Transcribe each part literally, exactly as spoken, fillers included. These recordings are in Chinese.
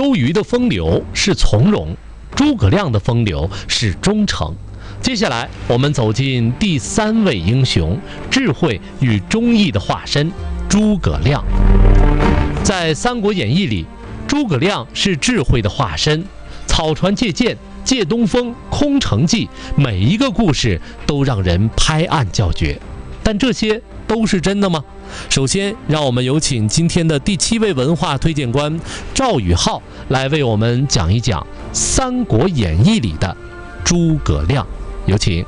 周瑜的风流是从容，诸葛亮的风流是忠诚。接下来我们走进第三位英雄，智慧与忠义的化身诸葛亮。在《三国演义》里，诸葛亮是智慧的化身，草船借箭、借东风、空城计，每一个故事都让人拍案叫绝。但这些都是真的吗？首先，让我们有请今天的第七位文化推荐官赵宇浩来为我们讲一讲《三国演义》里的诸葛亮。有请。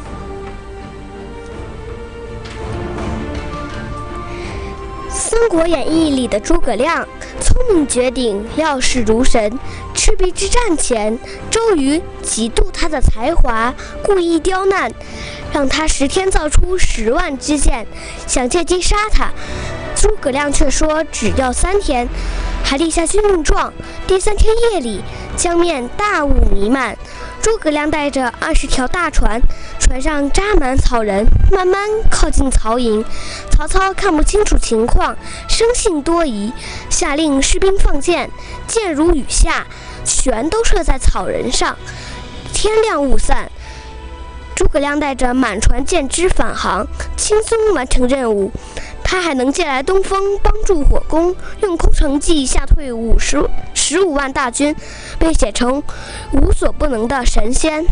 《三国演义》里的诸葛亮聪明绝顶，料事如神。赤壁之战前，周瑜嫉妒他的才华，故意刁难，让他十天造出十万支箭，想借机杀他。诸葛亮却说只要三天，还立下军令状。第三天夜里，江面大雾弥漫，诸葛亮带着二十条大船，船上扎满草人，慢慢靠近曹营。曹操看不清楚情况，生性多疑，下令士兵放箭，箭如雨下，全都射在草人上。天亮雾散，诸葛亮带着满船箭支返航，轻松完成任务。他还能借来东风帮助火攻，用空城计吓退五十十五万大军，被写成无所不能的神仙。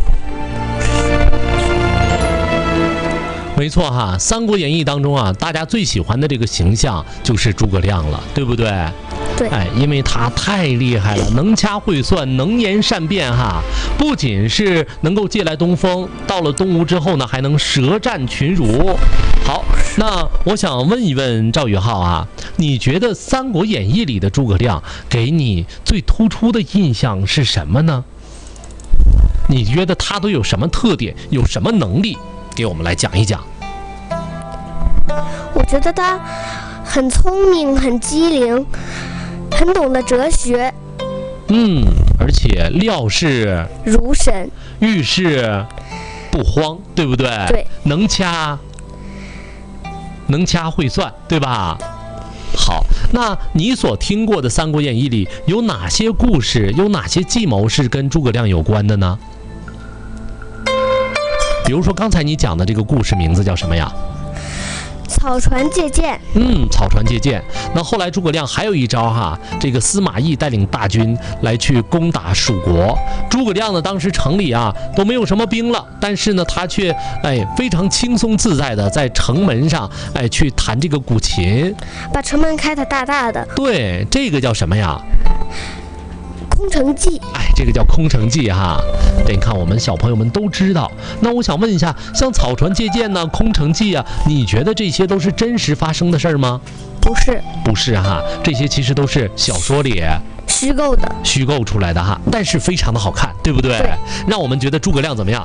没错哈，《三国演义》当中啊，大家最喜欢的这个形象就是诸葛亮了，对不对？ 对， 哎，因为他太厉害了，能掐会算，能言善辩哈。不仅是能够借来东风，到了东吴之后呢，还能舌战群儒。好，那我想问一问赵宇浩啊，你觉得《三国演义》里的诸葛亮给你最突出的印象是什么呢？你觉得他都有什么特点，有什么能力？给我们来讲一讲。 我觉得他很聪明，很机灵，很懂得哲学。 嗯，而且料事如神， 遇事不慌，对不对？ 对， 能掐，能掐会算，对吧？好，那你所听过的《三国演义》里有哪些故事，有哪些计谋是跟诸葛亮有关的呢？比如说刚才你讲的这个故事名字叫什么呀？ 草船借箭。 嗯，草船借箭。那后来诸葛亮还有一招哈，这个司马懿带领大军来去攻打蜀国。诸葛亮呢，当时城里啊都没有什么兵了，但是呢，他却哎非常轻松自在的在城门上哎去弹这个古琴， 把城门开得大大的。 对，这个叫什么呀？ 空城计。 哎，这个叫空城计哈。这你看我们小朋友们都知道。那我想问一下，像草船借箭呢、空城计啊，你觉得这些都是真实发生的事儿吗？ 不是， 不是哈，这些其实都是小说里虚构的， 虚构出来的哈，但是非常的好看，对不对？ 对，让我们觉得诸葛亮怎么样？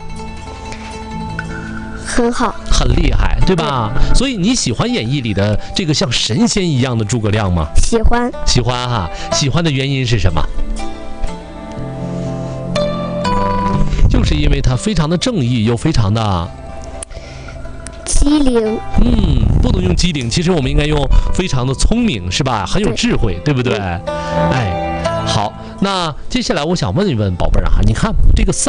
很好， 很厉害，对吧？对，所以你喜欢演义里的这个像神仙一样的诸葛亮吗？ 喜欢， 喜欢哈。喜欢的原因是什么？就是因为他非常的正义，又非常的机灵。 嗯，不能用机灵，其实我们应该用非常的聪明，是吧？很有智慧， 对, 对不对？哎，好，那接下来我想问一问宝贝儿啊，你看这个三